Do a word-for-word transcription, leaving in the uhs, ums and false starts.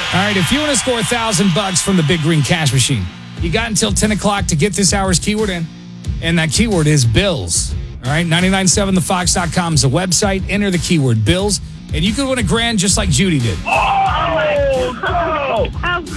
All right, if you want to score a thousand bucks from the Big Green Cash Machine, you got until ten o'clock to get this hour's keyword in, and that keyword is bills. All right, nine nine seven the fox dot com is the website. Enter the keyword bills, and you could win a grand just like Judy did. Oh, no! How